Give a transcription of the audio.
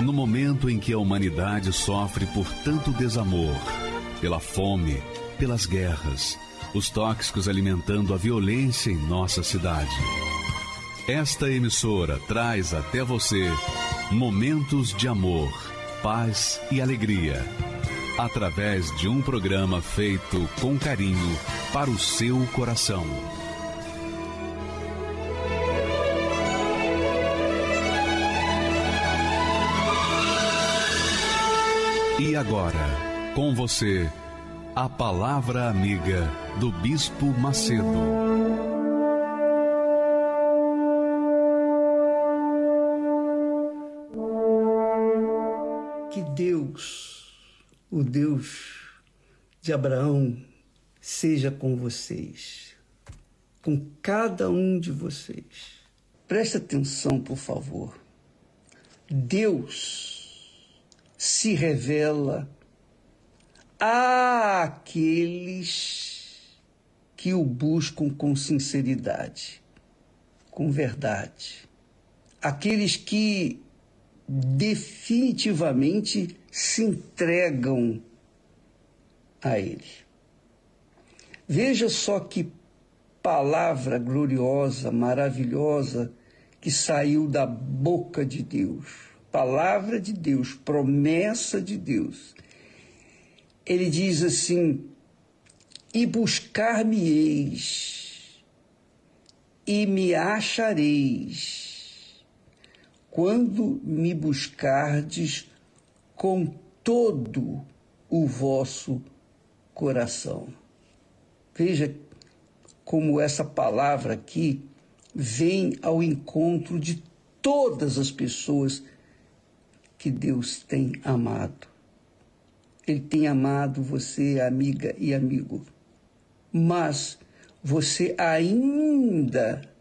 No momento em que a humanidade sofre por tanto desamor, pela fome, pelas guerras, os tóxicos alimentando a violência em nossa cidade. Esta emissora traz até você momentos de amor, paz e alegria, através de um programa feito com carinho para o seu coração. E agora, com você, a Palavra Amiga do Bispo Macedo. Que Deus, o Deus de Abraão, seja com vocês, com cada um de vocês. Preste atenção, por favor. Deus se revela àqueles que o buscam com sinceridade, com verdade. Aqueles que definitivamente se entregam a Ele. Veja só que palavra gloriosa, maravilhosa que saiu da boca de Deus. Palavra de Deus, promessa de Deus. Ele diz assim: e buscar-me-eis, e me achareis, quando me buscardes com todo o vosso coração. Veja como essa palavra aqui vem ao encontro de todas as pessoas que Deus tem amado. Ele tem amado você, amiga e amigo, mas você ainda